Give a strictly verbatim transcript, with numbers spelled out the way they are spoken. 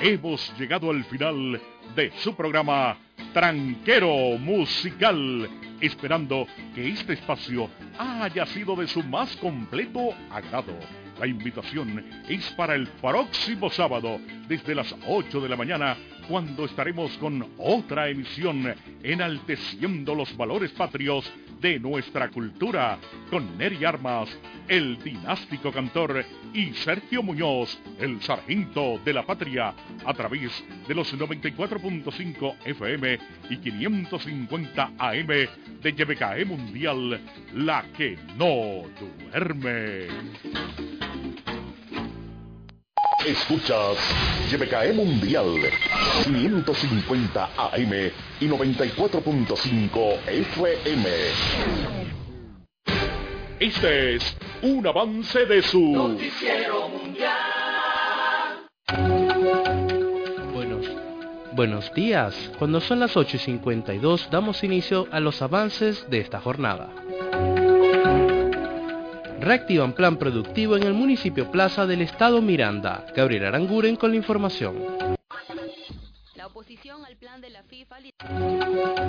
hemos llegado al final de su programa Tranquero Musical, esperando que este espacio haya sido de su más completo agrado. La invitación es para el próximo sábado, desde las ocho de la mañana, cuando estaremos con otra emisión enalteciendo los valores patrios de nuestra cultura, con Neri Armas, el dinástico cantor, y Sergio Muñoz, el sargento de la patria, a través de los noventa y cuatro punto cinco F M y quinientos cincuenta A M de Y B K E Mundial, la que no duerme. Escuchas Y B K E Mundial, quinientos cincuenta A M y noventa y cuatro punto cinco F M. Este es un avance de su Noticiero Mundial. Buenos, buenos días. Cuando son las ocho y cincuenta y dos, damos inicio a los avances de esta jornada. Reactivan plan productivo en el municipio Plaza del estado Miranda. Gabriel Aranguren con la información. La oposición al plan de la FIFA